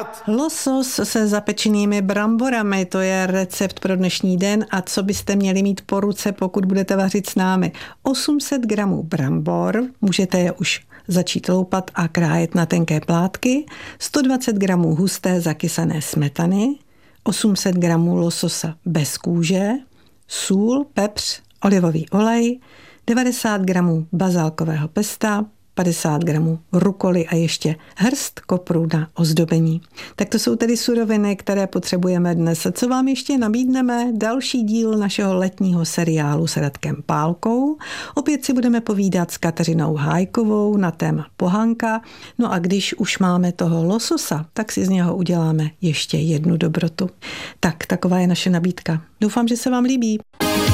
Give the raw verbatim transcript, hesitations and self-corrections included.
rád. Losos se zapečenými bramborami, to je recept pro dnešní den a co byste měli mít po ruce, pokud budete vařit s námi. osm set gramů brambor, můžete je už začít loupat a krájet na tenké plátky, sto dvacet gramů husté zakysané smetany, osm set gramů lososa bez kůže, sůl, pepř, olivový olej, devadesát gramů bazálkového pesta, padesát gramů rukoly a ještě hrst kopru na ozdobení. Tak to jsou tedy suroviny, které potřebujeme dnes. A co vám ještě nabídneme? Další díl našeho letního seriálu s Radkem Pálkou. Opět si budeme povídat s Kateřinou Hájkovou na téma pohanka. No a když už máme toho lososa, tak si z něho uděláme ještě jednu dobrotu. Tak, taková je naše nabídka. Doufám, že se vám líbí.